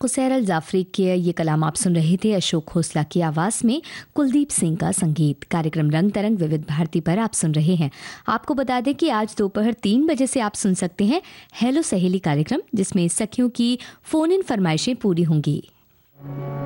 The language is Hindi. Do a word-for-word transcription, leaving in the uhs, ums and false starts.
खुसैर अल जाफरी के ये कलाम आप सुन रहे थे अशोक खोसला की आवाज़ में, कुलदीप सिंह का संगीत। कार्यक्रम रंग तरंग विविध भारती पर आप सुन रहे हैं। आपको बता दें कि आज दोपहर तीन बजे से आप सुन सकते हैं हेलो सहेली कार्यक्रम, जिसमें सखियों की फ़ोन इन फरमाइशें पूरी होंगी।